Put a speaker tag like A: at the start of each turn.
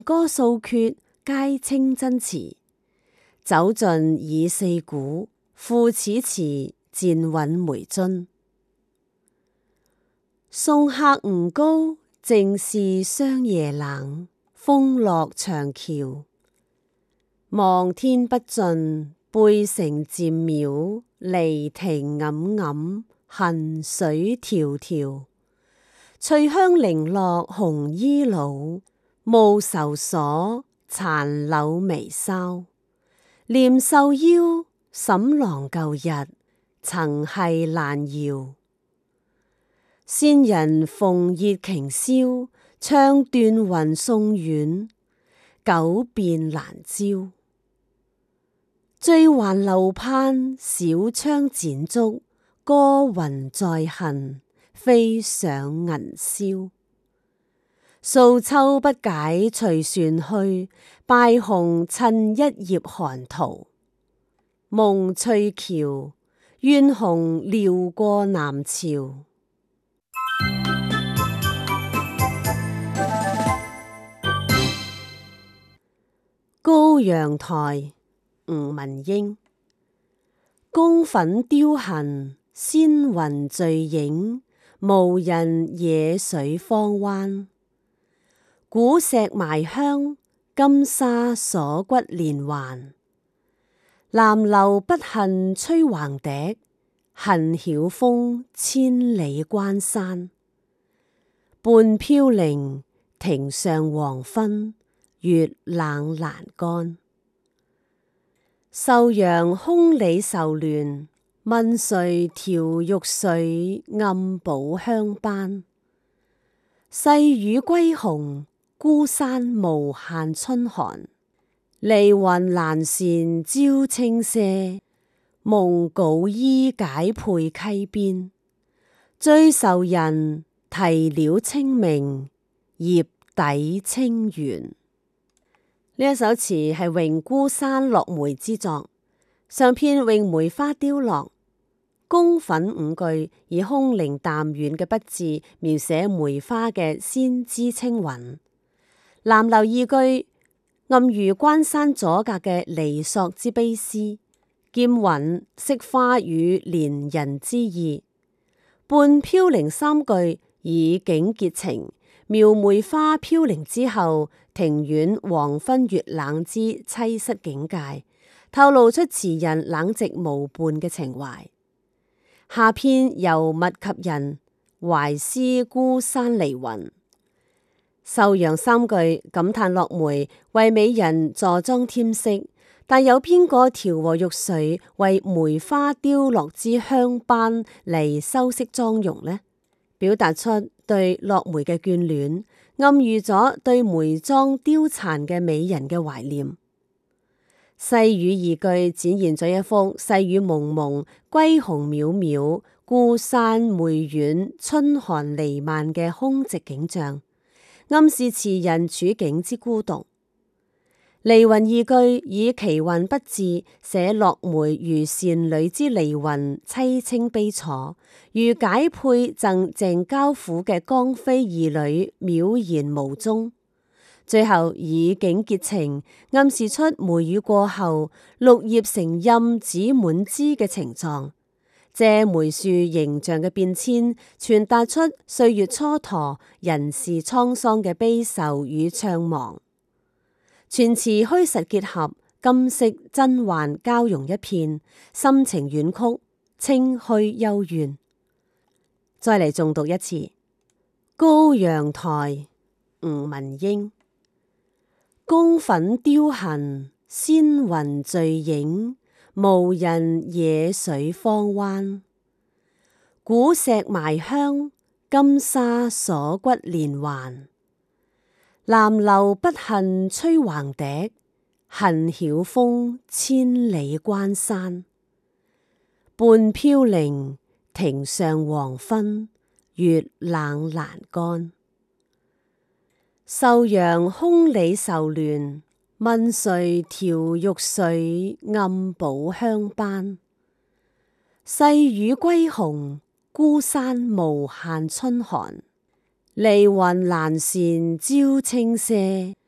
A: 歌數闕皆清真詞。酒盡已四鼓，賦此詞漸韻梅津。送客吳高，正是霜夜冷。風落長橋，望天不盡，背城漸渺。離亭黯黯，恨水迢迢。翠香零落紅衣老，暮愁鎖，殘柳眉梢。念瘦腰，沈郎舊日，曾繫蘭瑤。仙人鳳葉瓊簫，唱斷雲送遠，久變蘭招。醉還樓畔，小窗剪燭，歌雲再恨，飛上銀霄。素秋不解隨船去，敗鴻趁一葉寒桃。夢翠橋，怨紅撩過南朝。高陽台，吳文英。宮粉凋痕，仙雲墜影，無人野水荒灣。古石埋香，金沙鎖骨連環。南樓不恨吹橫笛，恨曉風千里關山。半飄零，亭上黃昏，月冷闌干。壽陽空里愁亂，問誰調玉水，暗補香斑。細雨歸鴻，孤山無限春寒。離雲闌珊朝清舍，蒙稿衣解佩溪邊。最愁人，啼鳥清明，葉底清圓。呢一首詞係詠孤山落梅之作，上片詠梅花凋落，宮粉五句以空靈淡遠嘅筆致描寫梅花嘅仙姿清韻，南樓二句暗喻關山阻隔嘅離索之悲思，兼韻惜花與憐人之意。半飄零三句以景結情，描梅花飄零之後，庭院黃昏月冷之淒失境界，透露出詞人冷寂無伴嘅情懷。下片尤物及人，懷思孤山離雲。壽陽三句感嘆落梅為美人助妝添色，但有邊個調和玉水為梅花凋落之香斑嚟修飾妝容呢？表達出對落梅嘅眷戀，暗喻咗對梅妝凋殘嘅美人嘅懷念。細雨二句展現咗一幅細雨濛濛、歸鴻渺渺、孤山梅遠、春寒瀰漫嘅空寂景象，暗示詞人處境之孤獨。離雲二句以奇幻筆致寫落梅如倩女之離雲，淒清悲楚，如解佩贈鄭交府嘅江妃二女渺然無蹤。最後以景結情，暗示出梅雨過後綠葉成蔭子滿枝嘅情狀，借梅樹形象嘅變遷，傳達出歲月蹉跎、人事滄桑嘅悲愁與悵惘。全詞虛實結合，今昔真幻交融一片，心情婉曲，清虛幽怨。再嚟重讀一次《高陽台》，吳文英。宮粉凋痕，仙雲墜影，無人野水荒灣。古石埋香，金沙鎖骨連環。南樓不恨吹橫笛，恨曉風千里關山。半飄零，亭上黃昏，月冷闌干。壽陽空里愁亂，問誰調玉水，暗補香斑。細雨歸鴻，孤山無限春寒。離雲闌珊朝清舍，